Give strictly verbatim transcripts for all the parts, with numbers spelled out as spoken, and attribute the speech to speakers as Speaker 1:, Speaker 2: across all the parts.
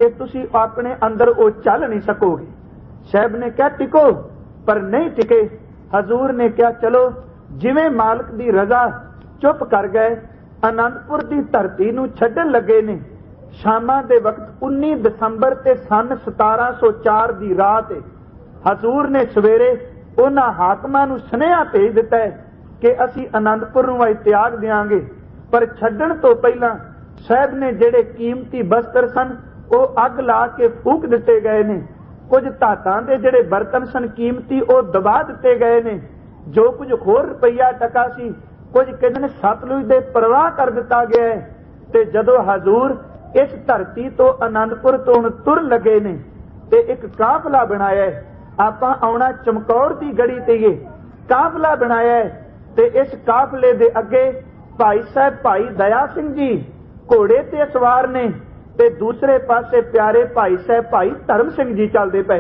Speaker 1: कि तुसी अपने अंदर वो चल नहीं सकोगे। साहब ने क्या टिको, पर नहीं टिके। हजूर ने क्या चलो जिवें मालिक दी रजा, चुप कर गए। आनंदपुर दी धरती नूं छड्डण लगे ने। शामां दे वक्त उन्नीस दसंबर ते सन सतारा सौ चार दी रात हजूर ने सवेरे उन्हां हाकमां नूं सुनेहा भेज दिता है कि असी आनंदपुर नूं त्याग देंगे, पर छड्डण तो पहला साहब ने जेड़े कीमती बस्तर सन वो अग ला के फूक दिते गए ने। कुछ धातां दे जेड़े बर्तन सन कीमती वो दबा दिते गए ने। जो कुछ होर रुपया टका सी कुछ कहते ने सतलुज दे परवाह कर दिता गया है। ते जदों हजूर इस धरती तो आनंदपुर तो हुण तुर लगे ने ते एक काफला बनाया है। आपां आउणा चमकौर दी गड़ी ते ये काफला बनाया है ते इस काफले दे अगे भाई साहब भाई दया सिंह जी घोड़े ते सवार ने ते दूसरे पासे प्यारे भाई साहब भाई धर्म सिंह जी चलते पे।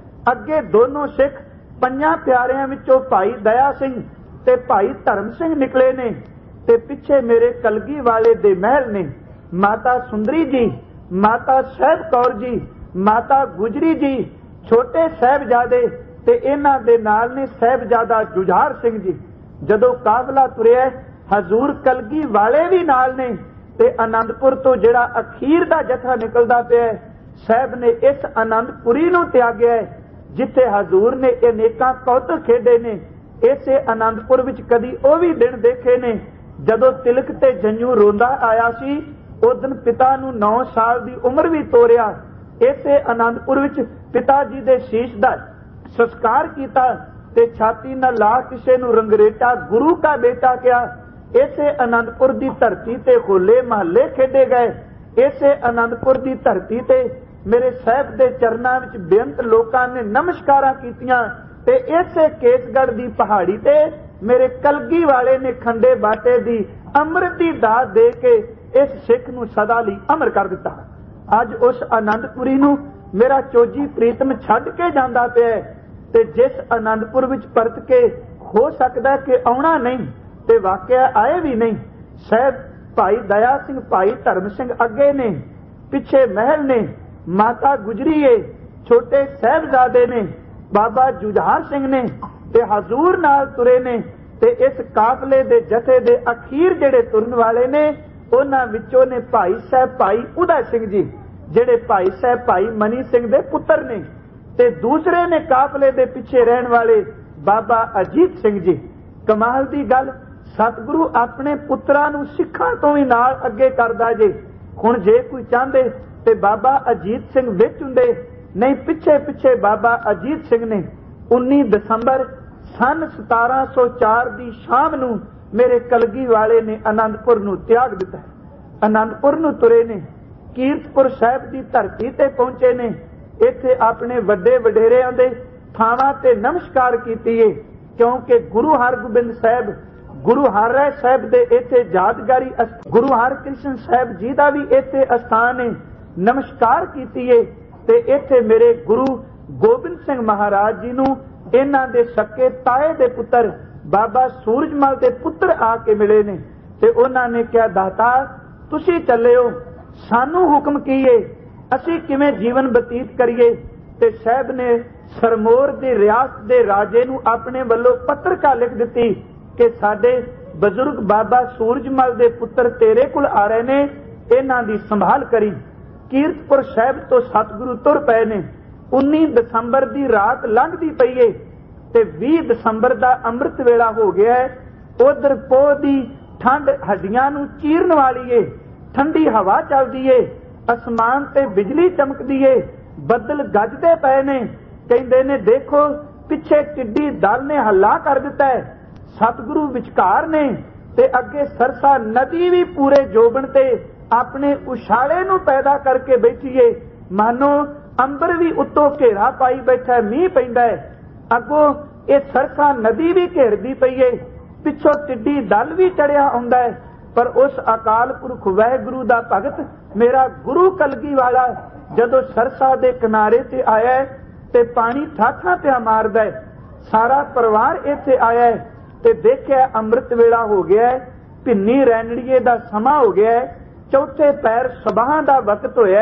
Speaker 1: अगे दोनों सिख पंजां प्यारियां विचों भाई दया सिंह ते भाई धर्म सिंह निकले ने ते पिछे मेरे कलगी वाले दे महल ने माता सुंदरी जी, माता साहब कौर जी, माता गुजरी जी, छोटे साहबजादे ते इन्हां दे नाल ने साहबजादा जुझार सिंह जी। जदों काफला तुरिया हजूर कलगी वाले भी नाल ने ते आनंदपुर तो जिहड़ा अखीर दा जत्था निकलदा पिया साहब ने इस आनंदपुरी नूं त्यागया है जिथे हजूर ने अनेकां कौतक खेडे ने। इसे आनंदपुर विच कदी ओ भी दिन देखे ने जदों तिलक ते जंजू रोंदा आया सी। उस दिन पिता नूं नौ साल दी उम्र भी तोरिया। इसे आनंदपुर विच पिता जी दे शीश दा संस्कार कीता ते छाती नाल ला किसे नूं रंगरेटा गुरु का बेटा किया। इसे आनंदपुर दी धरती ते होले महल्ले खेडे गए। इसे आनंदपुर दी धरती ते मेरे साहब दे चरनां विच बेअंत लोकां ने नमस्कारां कीतियां ते इसे केसगढ़ दी पहाड़ी ते मेरे कलगी वाले ने खंडे बाटे दी अमृत दी दात दे के इस सिख नूं सदा लई अमर कर दिता। अज उस आनंदपुरी नूं मेरा चोजी प्रीतम छड्ड के जांदा पिया ते जिस आनंदपुर विच परत के हो सकदा कि आउणा नहीं ते वाकया आए भी नहीं। साहब भाई दया सिंह भाई धर्म सिंह अगे ने, पिछे महल ने, माता गुजरी है, छोटे साहबजादे ने, बाबा जुझार सिंह ने ते हजूर नाल तुरे ने ते इस काफले दे जथे दे अखीर जेड़े तुरन वाले ने उन्हां विचों ने भाई साहब भाई उदय सिंह जी जेड़े भाई साहब भाई मनी सिंह दे पुत्र ने ते दूसरे ने काफले दे पिछे रहन वाले बाबा अजीत सिंह जी। कमाल दी गल सतगुरु अपने पुत्रां नूं सिखां तो भी नाल अगे करदा जे। हुण जे कोई चाहंदे ते बाबा अजीत सिंह विच हुंदे, नहीं पिछे पिछे बाबा अजीत सिंह ने उन्नीस दसंबर सन सतारा सौ चार दी शाम नूं मेरे कलगी वाले ने आनंदपुर नूं त्याग दिता। आनंदपुर नूं तुरे ने, कीरतपुर साहिब दी धरती ते पहुंचे ने। इत्थे अपने वड्डे वडेरियां दे थावां ते नमस्कार कीती है क्योंकि गुरु हरगोबिंद साहिब गुरु हर राय साहिब दे इत्थे यादगारी गुरु हरकृष्ण साहिब जी दा भी इत्थे अस्थान है। नमस्कार कीती है ते इत्थे मेरे गुरु गोबिंद सिंह महाराज जी नूं इन्हां दे सके ताए दे पुत्र बाबा सूरजमल दे पुत्र आके मिले ने ते उन्हां ने कहा दातार तुसी चले हो, सानू हुक्म कीए असी किवें जीवन बतीत करिए। ते साहब ने सरमोर दे रियासत दे राजे नूं अपने वल्लों पत्रिका लिख दिती कि साडे बजुर्ग बाबा सूरजमल दे पुत्र तेरे कोल आ रहे ने, इन्हां दी संभाल करी। कीरतपुर साहिब तो सतगुरु तुर पए ने। उन्नीस दसंबर दी रात लंघदी पई है ते बीस दसंबर दा अमृत वेला हो गया है। उधर पोह दी ठंड हड्डियां नूं चीरन वाली है, ठंडी हवा चलदी है, आसमान ते बिजली चमकदी है, बदल गजदे पए ने। कहंदे ने देखो पिछे किड्डी दल ने हल्ला कर दिता है। सतगुरु विचकार ने ते अगे सरसा नदी भी पूरे जोबन ते अपने उछाले नूं पैदा करके बैठी है, मानो अंबर भी उत्तों घेरा पाई बैठा है, मीह पैंदा है। अगों ये सरसा नदी भी घेरदी पई है, पिछों टिड्डी दल भी चढ़िया आउंदा है। पर उस अकाल पुरख वाहिगुरु दा भगत मेरा गुरु कलगी वाला जदों सरसा दे किनारे ते आया है ते पानी ठाठा पिया मारदा है। सारा परिवार इत्थे आया है ते देखिया अमृत वेला हो गया है, भिन्नी रैनड़िए दा समा हो गया है, चौथे पैर सबाहां दा वक्त होया है।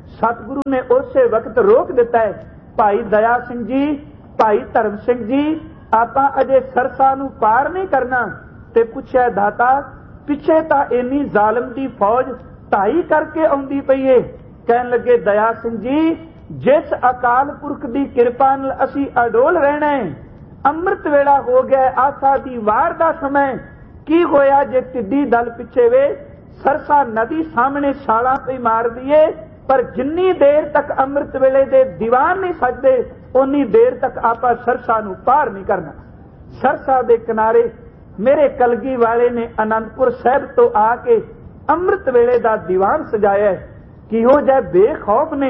Speaker 1: सतगुरु ने उस वक्त रोक दिता है। भाई दया सिंह जी, भाई धर्म सिंह जी, आपां अजे सरसा नूं पार नहीं करना। ते पुछया दाता पिछे तां इन्नी जालिम दी फौज ढाई करके आउंदी पई है। कहन लगे दया सिंह जी, जिस अकाल पुरख दी किरपा नाल असीं अडोल रहना है, अमृत वेला हो गया, आसा दी वार दा समय, की होया जे टिड्डी दल पिछे वे सरसा नदी सामने छालां पे मार दिए, पर जिन्नी देर तक अमृत वेले दे दीवान नहीं सजदे उन्नी देर तक आपा सरसा नूं पार नहीं करना। सरसा दे किनारे मेरे कलगी वाले ने आनंदपुर साहब तो आके अमृत वेले दा दीवान सजाया है। किहो जै बेखौफ ने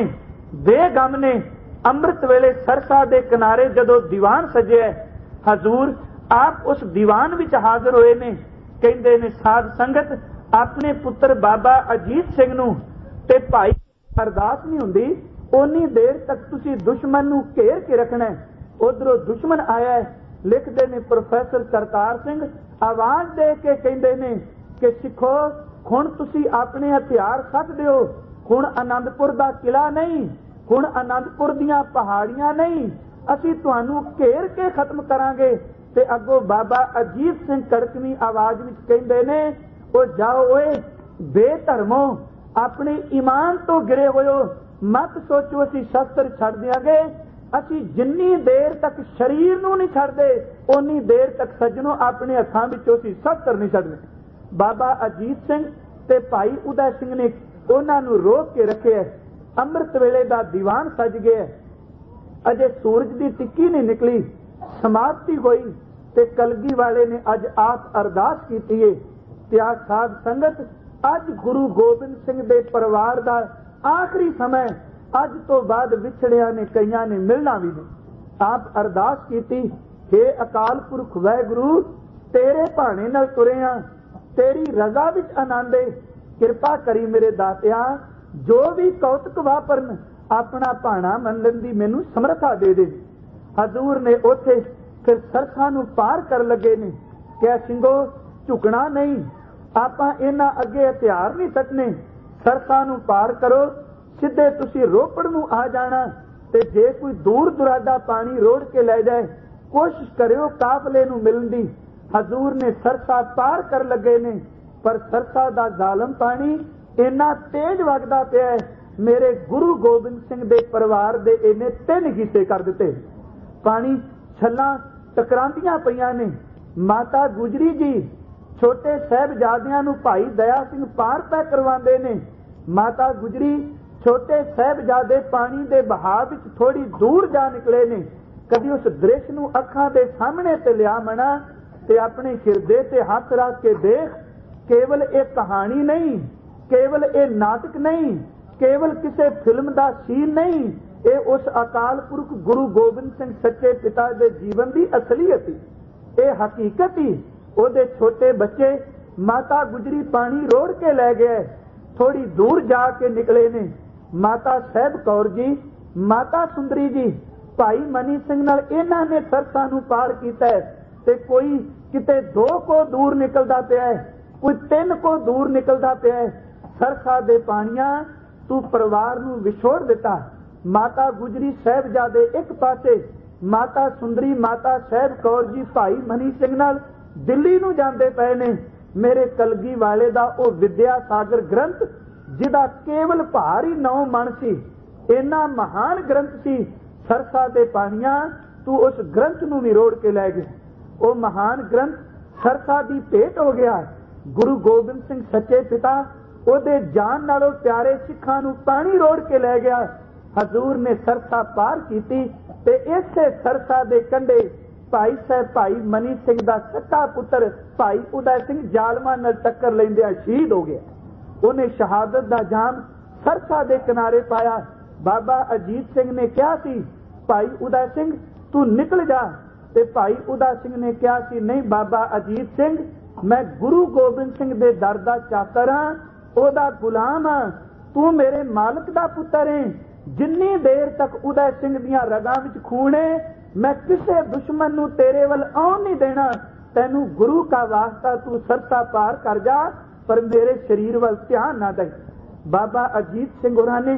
Speaker 1: बेगम ने अमृत वेले सरसा दे किनारे जदों दीवान सजिया, हजूर आप उस दीवान विच हाजिर होए ने। कहंदे ने साध संगत अपने पुत्र बाबा अजीत सिंह नूं ते भाई अरदास नहीं हुंदी उन्नी देर तक तुसी दुश्मन नूं घेर के रखना है। उधरों दुश्मन आया है। लिखते ने प्रोफैसर करतार सिंह आवाज दे के कहंदे ने कि सिखो हुण तुसी अपने हथियार सट दिओ, हुण आनंदपुर दा किला नहीं, हुण आनंदपुर दियां पहाड़ियां नहीं, असीं तुहानूं घेर के खत्म करांगे। ते अगों बाबा अजीत सिंह कड़कवी आवाज विच कहंदे ने, ओ जाओ ओए बेधर्मो, अपने ईमान तो गिरे होयो, मत सोचो असीं शस्त्र छड्ड दिआंगे। असीं जिन्नी देर तक शरीर नूं नहीं छड्डदे उन्नी देर तक सज्जनों अपने हत्थां विचों असीं शस्त्र नहीं छड्डदे। बाबा अजीत सिंह ते भाई उदय सिंह ने उन्हां नूं रोक के रखे। अमृत वेले दा दीवान सज गया, अजे सूरज दी टिक्की नहीं निकली, समाप्ति होई ते कलगी वाले ने अज आप अरदास कीती है। त्या साध संगत अज गुरु गोबिंद सिंह दे परिवार दा आखिरी समय, अज तो बाद विछड़िया ने कईयां ने मिलना भी नहीं। आप अरदास कीती, हे अकाल पुरख वाहिगुरु तेरे भाणे नाल तुरिया, तेरी रजा विच आनंद है, किरपा करी मेरे दातिया, जो भी कौतक वापरन अपना भाणा मनन दी मैनू समर्था दे दे। हजूर ने उथे फिर सरसा नूं पार कर लगे ने। क्या सिंघो झुकना नहीं, आपां इन्हां अगे हथियार नहीं सटने, सरसा नूं पार करो, सीधे तुसी रोपड़ नूं आ जाना। ते जे कोई दूर दुराडा पानी रोड़ के लै जाए कोशिश करियो काफले नूं मिलण दी। हजूर ने सरसा पार कर लगे ने, पर सरसा दा जालम पानी इन्ना तेज वगदा पिया है, मेरे गुरु गोबिंद सिंह दे परिवार दे इन्ने तीन हिस्से कर दिते। पानी छल्लां टकरांदियां पईयां ने। माता गुजरी जी छोटे साहिबजादियां नूं भाई दया सिंह पार पै करवांदे ने। माता गुजरी छोटे साहिबजादे पानी दे बहाव विच थोड़ी दूर जा निकले ने। कदी उस दृश्य नूं अखां दे सामने ते लिया मना ते अपने हिरदे ते हथ रख के देख, केवल एक कहानी नहीं, केवल ये नाटक नहीं, केवल किसी फिल्म दा सीन नहीं, ये उस अकाल पुरख गुरु गोबिंद सिंह सच्चे पिता दे जीवन दी असलियत ही, ये हकीकत ही। ओदे छोटे बच्चे माता गुजरी पानी रोड़ के लै गए, थोड़ी दूर जाके निकले ने। माता साहब कौर जी, माता सुंदरी जी, भाई मनी सिंह नाल इन्हां ने सरसा नूं पार कीता है। ते कोई किते दो को दूर निकलदा पिया है, कोई तीन को दूर निकलदा पिया है। सरसा दे पानियां तू परिवार नूं विछोड़ दिता। माता गुजरी साहिबजादे एक पासे, माता सुंदरी माता साहब कौर जी भाई मनी सिंह नाल दिल्ली नूं जांदे पए ने। मेरे कलगी वाले दा ओ विद्या सागर ग्रंथ जिहदा केवल भार ही नौ मन सी, इन्ना महान ग्रंथ सी। सरसा दे पानियां तू उस ग्रंथ नूं भी रोड़ के लै गया। ओ महान ग्रंथ सरसा दी भेंट हो गया। गुरु गोबिंद सिंह सच्चे पिता ओदे जान नालों प्यारे सिखां नूं पानी रोड़ के लै गया। हजूर ने सरसा पार कीती ते इसे सरसा दे कंढे भाई साहब भाई मनी सिंह दा सक्का पुत्र भाई उदय सिंह जालमा नाल टक्कर लैंदिया शहीद हो गया। उन्हें शहादत दा जाम सरसा दे किनारे पाया। बाबा अजीत सिंह ने कहा सी, भाई उदय सिंह तू निकल जा, ते भाई उदय सिंह ने कहा सी, नहीं बाबा अजीत सिंह, मैं गुरु गोबिंद सिंह दे दर दा चाकर हां, ओदा गुलाम हां, तू मेरे मालक दा पुत्र है। जिन्नी देर तक उदय सिंह दियां रगां विच खून है, मैं किसे दुश्मन नूं तेरे वल आउण नहीं देना। तैनू गुरु का वास्ता तू सरसा पार कर जा, पर मेरे शरीर वल ध्यान ना दे। बाबा अजीत सिंह होरां ने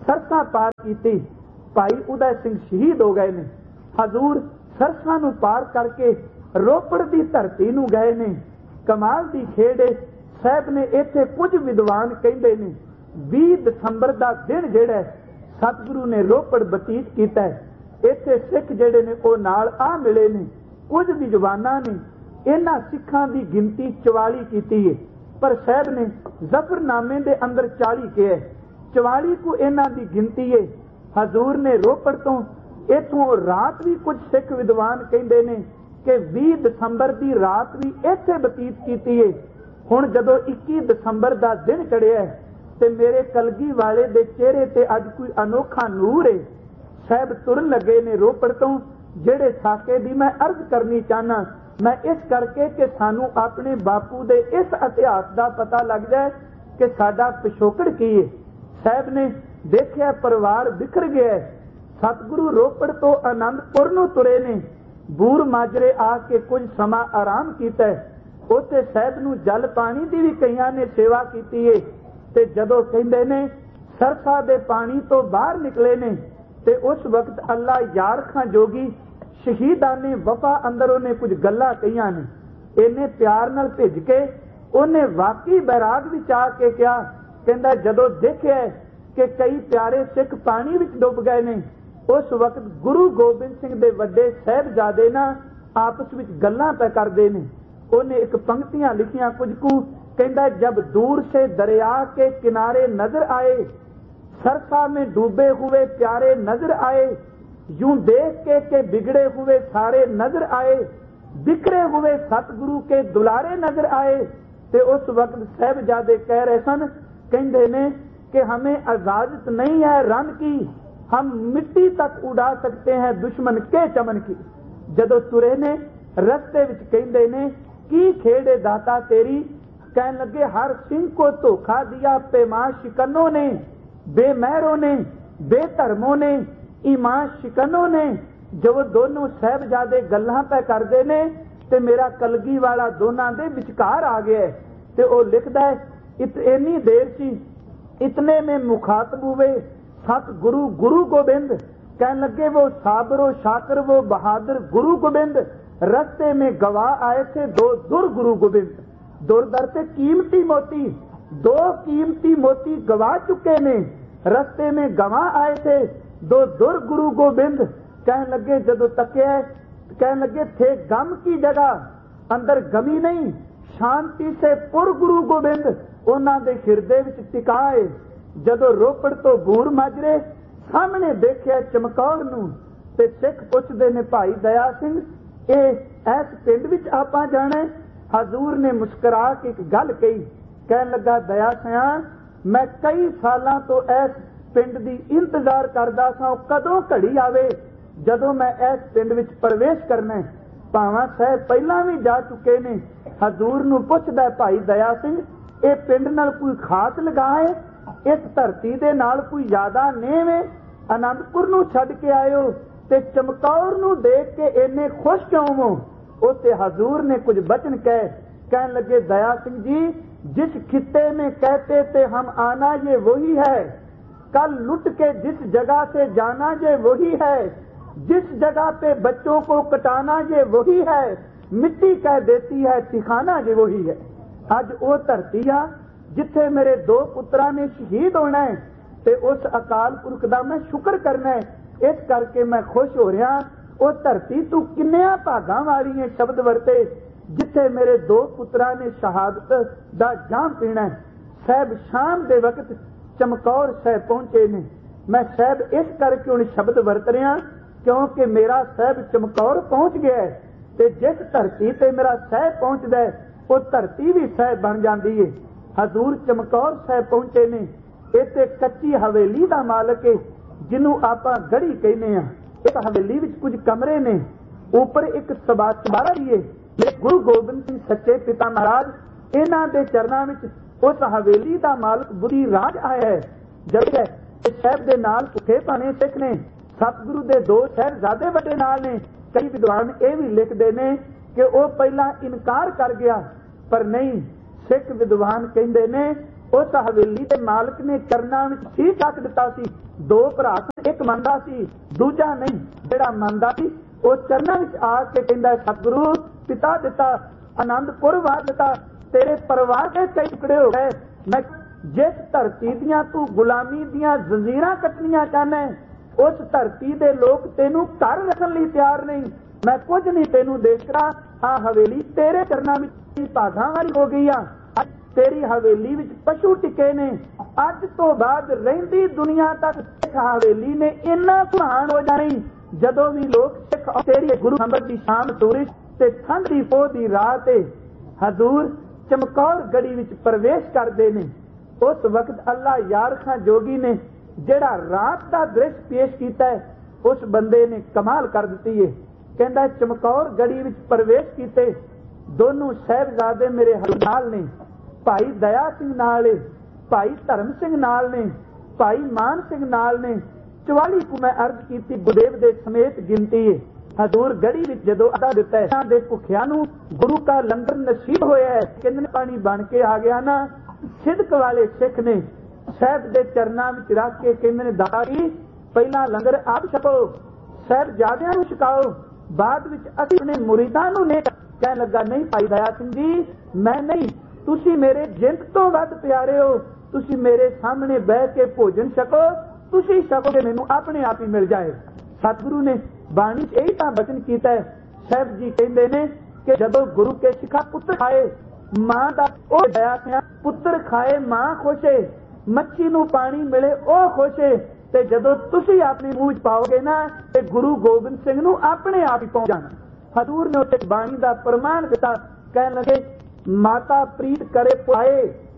Speaker 1: सरसा पार की, भाई उदय सिंह शहीद हो गए ने। हजूर सरसा नूं पार करके रोपड़ की धरती नूं गए ने। कमाल की खेड़ साहब ने इत्थे कुछ विद्वान कहते ने बीस दसंबर का दिन जिहड़ा सतगुरु ने रोपड़ बतीत किया। इत्थे सिख जिहड़े ने वो नाल आ मिले ने। कुछ विद्वानां ने इन्हां सिखां की गिनती चवाली की है, पर साहब ने जफरनामे के अंदर चाली कहा। चवाली को इन्हां की गिनती है। हजूर ने रोपड़ तो इथों रात भी कुछ सिख विद्वान कहते ने कि बीस दसंबर की रात भी इत्थे बतीत की है। हुण जदों इक्कीस दसंबर का दिन चढ़िया ते मेरे कलगी वाले दे चेहरे ते अज कोई अनोखा नूर है। साहब तुरन लगे ने रोपड़ तो, जेड़े साके दी मैं अर्ज करनी चाहना मैं इस करके कि सानू अपने बापू दे इस इतिहास का पता लग जाए कि साडा पिछोकड़ की है। साहब ने देखिया परिवार बिखर गया। सतगुरु रोपड़ तो आनंदपुर नूं तुरे ने। बूर माजरे आके कुछ समा आराम किया। उत्थे साहब नूं जल पानी की भी कईयां ने सेवा की है। ते जदों कहंदे ने सरसा दे पानी तो बाहर निकले ने ते उस वक्त अल्लाह यार खां जोगी शहीदां ने वफा अंदरों ने कुछ गल्लां कहियां ने। इन्ने प्यार नाल भिज के उन्हें वाकई बैराग विच आके कहा, कहंदा जदों देखिया कि कई प्यारे सिख पानी विच डुब गए ने, उस वक्त गुरु गोबिंद सिंह दे वड्डे साहिबजादे ना आपस विच गल्लां पै करदे ने। उन्हें एक पंक्तियां लिखियां कुछ कु, कहंदा जब दूर से दरिया के किनारे नजर आए, सरसा में डूबे हुए प्यारे नजर आए, यूं देख के के बिगड़े हुए सारे नजर आए, बिखरे हुए सतगुरु के दुलारे नजर आए। ते उस वक्त साहिबजादे कह रहे सन, कहंदे ने कि हमें इजाजत नहीं है रन की, हम मिट्टी तक उड़ा सकते हैं दुश्मन के चमन की। जदों तुरे ने रस्ते विच कहंदे ने की खेड़े दाता तेरी, कहने लगे हर सिंह को धोखा दिया पैमा शिकनों ने, बेमहरों ने, बेधर्मों ने, ईमान शिकनों ने। जब दोनों साहिबजादे गल्लां पै करदे ने ते मेरा कलगी वाला दोनां दे विचकार आ गया ते ओ लिखदा है, इत इन्नी देर सी इतने में मुखातब हुए सतगुरु गुरु गोबिंद, कहने लगे वो साबरो शाकर वो बहादुर गुरु गोबिंद, रस्ते में गवाह आए थे दो दुर गुरु गोबिंद। दुर दर से कीमती मोती, दो कीमती मोती गवा चुके ने, रस्ते में गवाह आए थे दो दुर गुरु गोबिंद। कहने लगे जदों तकिया, कहने लगे थे गम की जगह अंदर गमी नहीं, शांति से पुर गुरु गोबिंद उन्हां दे हिरदे विच टिकाए। जदों रोपड़ तो बूर माजरे सामने देखिया चमकौर नूं ते सिख पुछदे ने भाई दया सिंह ए इस पिंड विच आपां जाना है। हजूर ने मुस्कुरा के एक गल कही, कहन लगा दया सिया मैं कई सालां तो इस पिंड दी इंतजार करदा सां, कदों घड़ी आवे जदों मैं इस पिंड विच प्रवेश करना है। भावां साहब पहलां भी जा चुके ने। हजूर नूं पुछदा भाई दया सिंह ये पिंड नाल कोई खास लगा है, इस धरती दे नाल कोई ज्यादा नेम है, आनंदपुर नूं छड्ड के आए हो ते चमकौर नूं देख के इन्ने खुश क्यों हो। उससे हजूर ने कुछ वचन कहे, कहने लगे दया सिंह जी जिस खित्ते में कहते थे हम आना ये वही है, कल लुट के जिस जगह से जाना ये वही है, जिस जगह पे बच्चों को कटाना ये वही है, मिट्टी कह देती है ठिकाना ये वही है। अज वो धरती आ जिथे मेरे दो पुत्रा ने शहीद होना है ते उस अकाल पुरख दा मैं शुक्र करना है, इस करके मैं खुश हो रहा। वो धरती तू किन्नियां भागां वाली है शब्द वरते जिथे मेरे दो पुत्रा ने शहादत दा जाम पीना है। साहब शाम दे वक्त चमकौर साहब पहुंचे ने। मैं साहब इस करके उन शब्द वरत रहा क्योंकि मेरा साहब चमकौर पहुंच गया है ते जिस धरती ते मेरा साहब पहुंचदा है वो धरती भी साहब बन जाती है। हजूर चमकौर साहब पहुंचे ने। इत्थे कच्ची हवेली दा मालक है जिन्हों आपां गढ़ी कहने आ। इस हवेली विच कुछ कमरे ने, ऊपर एक चबारा भी है। गुरु गोबिंद सिंह सच्चे पिता महाराज इन्हां दे चरनां विच उस हवेली दा मालक बुरी राज आया है। जब साहब दे नाल भुखे पाने सिख ने, सतगुरु दे दो साहिबजादे वड्डे नाल ने। कई विद्वान ये भी लिखते ने कि वह पहला इनकार कर गया, पर नहीं, सिख विद्वान कहते ने उस हवेली के मालिक ने चरना में ठीक रख दिता सी। दो भरा एक मंदा सी दूजा नहीं, जेड़ा मंदा सी वो चरना में आके कहंदा सतगुरु पिता दिता आनंदपुर वार दिता, तेरे परिवार के कई टुकड़े हो गए। मैं जिस धरती दियां तू गुलामी दियां जंजीरां कटनियां चाहना उस धरती दे लोग तेनू घर रखन लई तैयार नहीं। मैं कुछ नहीं तेनू देख रहा, हाँ हवेली तेरे चरना में भागां वाली हो गई आ। तेरी हवेली विच पशु टिके ने, अज तो बाद रहिंदी दुनिया तक इस हवेली ने इन्ना सुहान हो जानी जदों भी लोग सिख तेरी गुरु नंबर की शाम सूरज ते ठंड दी पोह दी रात हजूर चमकौर गढ़ी विच प्रवेश करदे ने। उस वक्त अल्लाह यार खां जोगी ने जेड़ा रात का दृश्य पेश किया है उस बंदे ने कमाल कर दी है। कहंदा चमकौर गढ़ी विच प्रवेश कीते दोनों साहिबजादे मेरे नाल ने, भाई दया सिंह नाल ने, भाई धर्म सिंह नाल ने, भाई मान सिंह नाल ने। चवाली को मैं अर्ज की गुरदेव दे समेत गिनती है। हजूर गढ़ी विच जदों अदा दिता है दे भुखियां नूं गुरु का लंगर नसीब होया है, किंदन पानी बन के आ गया ना। सिदक वाले सिख ने साहब दे चरना विच रख के कहंदे ने दाई पहला लंगर आप छको, साहिबजादियां नूं छकाओ, बाद विच असीं अपने मुरीदां नूं ने। कहण लगा नहीं भाई दया सिंह जी मैं नहीं, तुसी मेरे जिंद तो वध प्यारे हो, तुसी मेरे सामने बह के भोजन छको, तुसी छकोगे मैनू अपने आप ही मिल जाए। सतगुरु ने बाणी यही तां बचन कीता है। साहब जी कहंदे ने कि जदों गुरु के सिखा पुत्र खाए मां दा ओ दया सिंह, पुत्र खाए मां खुशे, मच्छी नूं पानी मिले ओ खुशे, ते जदों तुसी अपने मूंह च पाओगे ना ते गुरु गोबिंद सिंह नूं अपने आप ही पहुंच जाना। हजूर ने उत्ते बाणी दा प्रमाण दिता। कहण लगे माता प्रीत करे पुआए,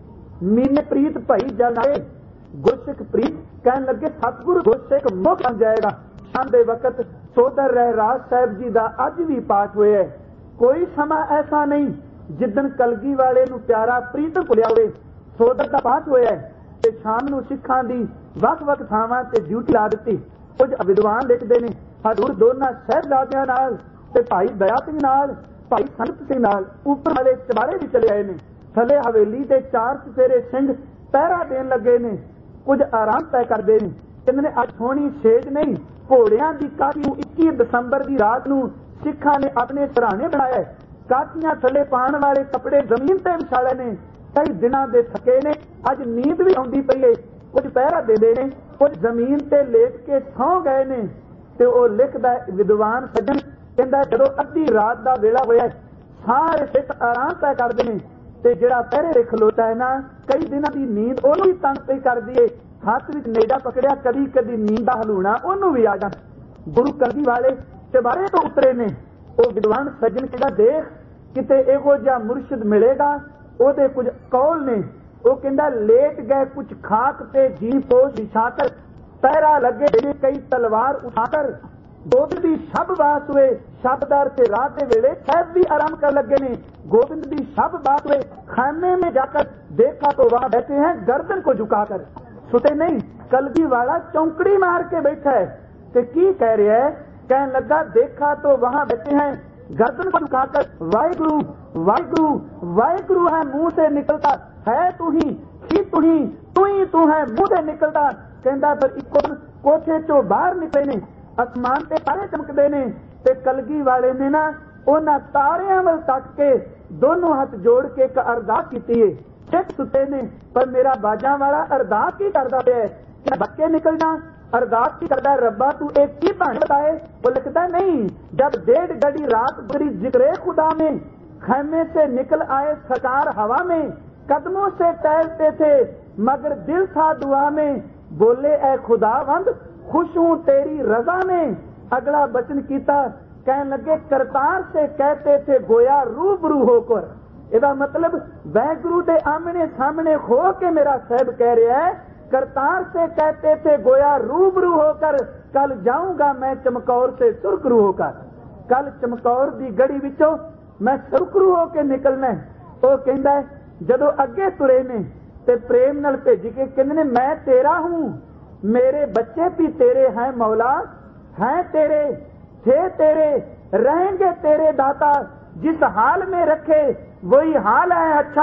Speaker 1: मीने प्रीत भई जनाए, गुरसिख प्रीत। कहण लगे सतगुरु गुरसिख मुख बन जाएगा। शाम दे वक्त सोदर रहराज साहब जी दा अज भी पाठ होया है। कोई समा ऐसा नहीं जिदन कलगी वाले नूं प्यारा प्रीत भुलिया होवे। सोदर दा पाठ होया है ते शाम नूं सिखां दी वख वख थावां ते ड्यूटी ला दित्ती। कुछ विद्वान लिखदे ने हजूर दोनां साहिबजादियां नाल ते भाई दया सिंह नाल, भाई संत सिंह नाल उपर वाले चबारे भी चले आए ने। थले हवेली दे चार चफेरे सिंह पहरा देन लगे ने, कुछ आराम तय करदे ने। कहंदे ने अज सोहणी सेज नहीं, घोड़ियां दी काठी नूं इक्की दसंबर दी रात नूं सिखां ने अपने सराहने बनाया। काठियां थले पाण वाले कपड़े जमीन ते विछाले ने। कई दिनां दे थके ने, अज नींद भी आउंदी पई है। कुछ पहरा देंदे ने, कुछ जमीन ते लेट के सौ गए ने। ते ओ लिखदा विद्वान सज्जन कहंदा जदों अद्धी रात दा वेला होया सारे सिख आराम तय करदे ने ते जेड़ा पहरे ते खलोता है ना कई दिनां दी नींद ओनू ही तंग पई करदी है। हाथ विच नेड़ा पकड़िया कदी कदी नींद दा हलूणा ओनू भी आ जांदा। गुरु कलगी वाले चबारे तो उतरे ने। ओ विद्वान सज्जन कहंदा देख किते इहो जिहा मुर्शिद मिलेगा। ओदे कुछ कौल ने। ओ कहंदा लेट गए कुछ खाक ते जी पोश बिछाकर, पहरा लगे कई तलवार उठाकर, गोबिंद दी शब बात हुए शबदार से रात वेले साहब भी आराम कर लगे ने। गोबिंद दी शब बात हुए खाने में जाकर देखा तो वहां बैठे हैं गर्दन को झुकाकर, सुते नहीं। कलगी वाला चौंकड़ी मार के बैठा है ते की कह रहा है। कहने लगा देखा तो वहां बैठे हैं गर्दन को झुकाकर, वाहिगुरु वाहिगुरु वाहिगुरु है मुंह से निकलता है, तू ही ही तू ही तू ही तू है मुंह से निकलता। कहता फिर इको कोठे चो बाहर निकले ने, आसमान ते तारे चमकदे ने ते कलगी वाले ने ना उन्हां तारियां वल तक के दोनों हाथ जोड़ के एक अरदास कीती है। सिख सुते ने पर मेरा बाजा वाला अरदास की करदा पिया है, क्या बच्चे निकलना अरदास की करदा रब्बा तू एक की भाण बताए। वो लिखता नहीं जब डेढ़ घड़ी रात गुजरी जिक्रे खुदा में, खैमे से निकल आए सरकार हवा में, कदमों से टहलते थे मगर दिल था दुआ में, बोले ए खुदावंद खुश हूं तेरी रजा में। अगला बचन कीता कहने लगे करतार से कहते थे गोया रूबरू होकर। इसका मतलब वाहिगुरु दे आमने सामने हो के मेरा साहब कह रहा है, करतार से कहते थे गोया रूबरू होकर, कल जाऊंगा मैं चमकौर से सुरखरू होकर। कल चमकौर दी गड़ी विचों मैं सुरखरू होके निकलना है। वो कहता है जदों अगे तुरे ने ते प्रेम नाल भेज के कहते ने मैं तेरा हूं, मेरे बच्चे भी तेरे हैं मौला, हैं तेरे थे तेरे रहेंगे तेरे दाता, जिस हाल में रखे वही हाल है अच्छा,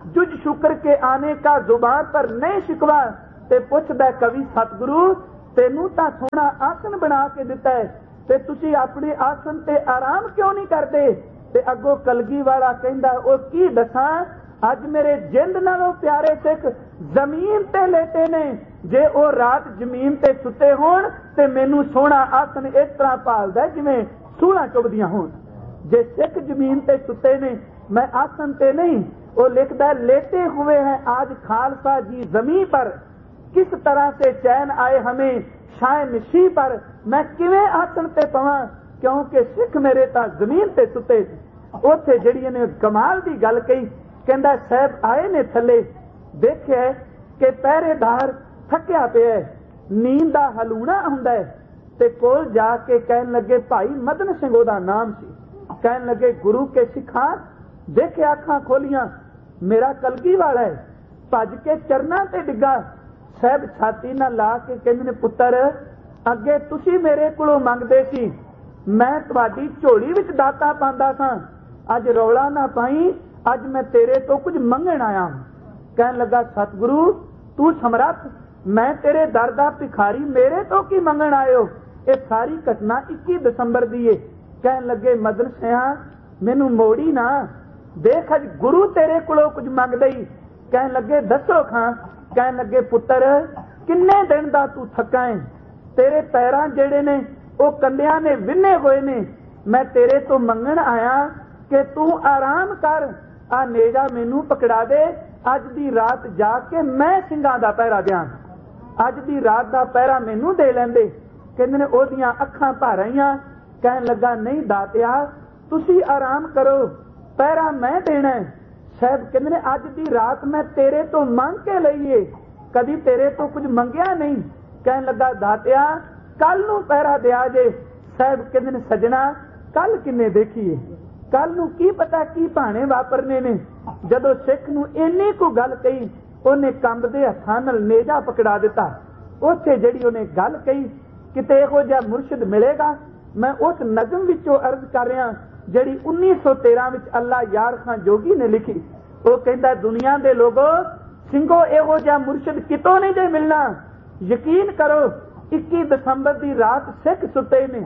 Speaker 1: जुज शुक्र के आने का जुबान पर नहीं शिकवा। ते पुछदा कवि सतगुरु तेनू तां सोहना आसन बना के दिता है ते तुसी अपने आसन ते आराम क्यों नहीं करते। ते अगों कलगी वाला कहंदा ओ की दसां अज मेरे जिंद नालों प्यारे सिख जमीन ते लेटे ने। जे ओ रात जमीन ते सुते होण ते मैनू सोहना आसन इस तरह भालदा जिवें सूलां चुभदियां होण। जे सिख जमीन ते सुते ने मैं आसन ते नहीं। वो लिखदा लेटे हुए हैं आज खालसा जी जमीन पर, किस तरह से चैन आए हमें शाय नशी पर। मैं किवें आसन ते पवां क्योंकि सिख मेरे तां जमीन ते सुते। उत्थे जिहड़ी ने कमाल दी गल कही, कहंदा साहब आए ने थले देखिया कि पहरेदार थकिया पिया, नींद दा हलूणा हुंदा है। ते कोल जाके कहन लगे भाई मदन सिंह ओदा नाम सी, कहन लगे गुरु के सिखा देखे अखां खोलियां मेरा कलगी वाला है। भज के चरना ते डिगा, साहब छाती ना ला के कहंदे ने पुत्तर अगे तुसी मेरे कोलों मंगदे सी, मैं तुहाडी झोली विच दाता पांदा सां, अज रौला ना पाई, अज मैं तेरे तो कुछ मंगण आया। कहन लगा सतगुरु तू समरथ, मैं तेरे दर दा भिखारी, मेरे तो की मंगण आयो। ये सारी घटना इक्की दसंबर दी है। कहन लगे मदन सिंह मैनू मोड़ी ना देख, अज गुरु तेरे कोलों कुछ मंगदा ही। कहन लगे दसो खां। कहन लगे पुत्तर किन्ने दिन दा तू थका है, तेरे पैरां जेड़े ने ओ कंडियां ने विन्ने होए ने, मैं तेरे तो मंगण आया कि तू आराम कर, आ नेजा मैनू पकड़ा दे, अज दी रात जाके मैं सिंगां दा पहरा दियां, अज दी रात दा पहरा मैनू दे लैंदे। कहंदे ने ओदियां अखां भर आईयां। कहन लगा नहीं दातिया तुसी आराम करो, पहरा मैं देना है। साहब कहंदे ने अज दी रात मैं तेरे तो मंग के लईए, कदी तेरे तो कुछ मंगिया नहीं। कहन लगा दातिया कल नू पहरा दिया जे। साहब कहंदे ने सजना कल किन्ने देखीए, कल नू की पता की भाने वापरने ने। जदों सिख नू इन्नी को गल कही, उन्हें कंबदे हत्थां नाल नेजा पकड़ा दिता। उत्थे जिहड़ी उन्हें गल कही किते इहो जिहा मुर्शिद मिलेगा। मैं उस नज़म विचों अर्ज कर रहा जिहड़ी उन्नीस सौ तेरह विच अल्लाह यार खां जोगी ने लिखी। वो कहंदा दुनिया दे लोगो सिंघो इहो जिहा मुर्शिद कितों नहीं जे मिलना। यकीन करो इक्की दसंबर दी रात सिख सुते ने,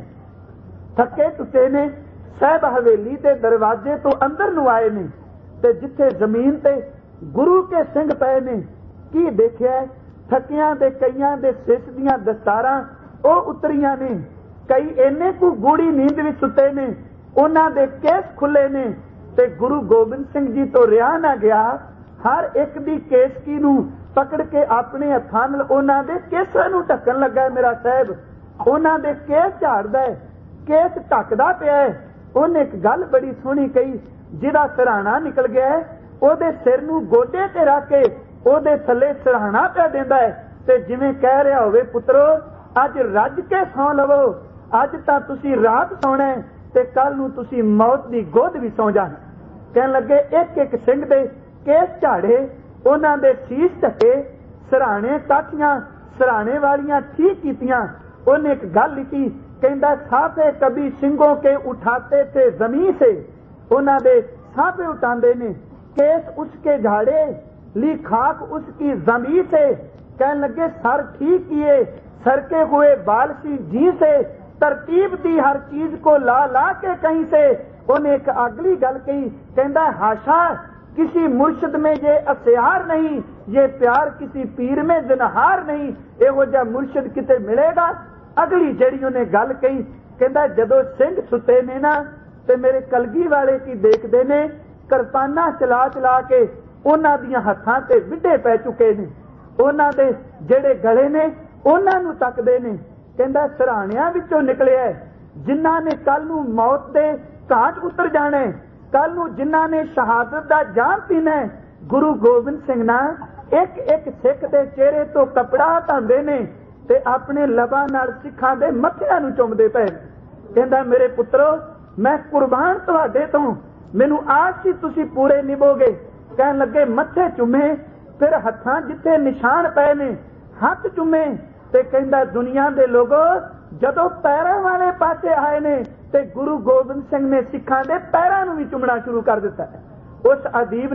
Speaker 1: थके टुटे ने, साहब हवेली दे दरवाजे तो अंदर नू आए ने, ते जिथे जमीन ते गुरु के सिंह पए ने की देखिया, थकियां दे कईयां दे सिस दियां दस्तारां ओ उतरियां ने, कई इन्ने को गूढ़ी नींद विच सुते ने, उन्हां दे केस खुले ने, ते गुरु गोबिंद सिंह जी तो रिहा ना गया। हर एक दी केसकी नू पकड़ के अपने हत्थां नाल उन्हां दे केसां नू ढकन लगा। मेरा साहब उन्हां दे केस झाड़दा है, केस ढकदा पिया है। उन्हें एक गल बड़ी सोहनी कही, जिहदा सराहना निकल गया है ओदे सिर नू गोडे ते रख के ओदे थल्ले सराहना पिया देंदा है, ते जिवें कह रहा होवे पुत्रो अज रज के सौ लवो, अज तां तुसी रात सोना है ते कल नू तुसी मौत दी गोद भी सौ जाना। कहन लगे एक एक सिंह दे केस झाड़े, उन्हां दे सीस ढके, सराहने काठियां सराहने वालियां ठीक कीतियां। उन्हें एक गल लिखी, कहंदा साफे कभी सिंगों के उठाते थे जमीन से, उन्हां दे साफे उठांदे ने, केस उसके झाड़े ली खाक उसकी जमीन से। कहन लगे सर ठीक किए, सरके हुए बाल सी जी से, तरतीब दी हर चीज को ला ला के कहीं से। उन्हें एक अगली गल कही, कहंदा हाशा किसी मुर्शिद में ये असियार नहीं, ये प्यार किसी पीर में जिनहार नहीं, एहो जिहा मुर्शिद किते मिलेगा। अगली जड़ी उन्हें गल कही, कहंदा जदों सिंह सुते ने ना ते मेरे कलगी वाले की देखदे ने, किरपाना चला चला के उन्हां दियां हत्थां ते विड्डे पै चुके ने, उन्हां दे जेड़े गले ने उन्हां नू तकदे ने। कहंदा सराहणियां विचों निकलिया जिन्हां ने कल नू मौत दे घाट उतर जाना है, कल नू जिन्हां ने शहादत दा जाम पीना है। गुरु गोबिंद सिंह ना एक एक सिख दे चेहरे तो कपड़ा हटांदे ने ते अपने लबां नाल सिखां दे मत्थिआं नू चुमदे पए। कहंदा मेरे पुत्रो मैं कुर्बान तुहाडे तो, मैनू आस सी तुसी पूरे निभोगे। कहन लगे मत्थे चुमे, फिर हत्थां जिथे निशान पए ने हथ चुमे, ते कहंदा दुनिया दे लोगो जदों पैरां वाले पासे आए ने ते गुरु गोबिंद सिंह ने सिखां दे पैरां नू भी चुमना शुरू कर दिता। उस अदीब ने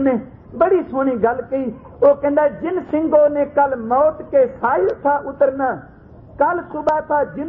Speaker 1: बड़ी सोहनी गल कही। वो कहता जिन सिंगों ने कल मौत के साहिल था उतरना, कल सुबह था जिन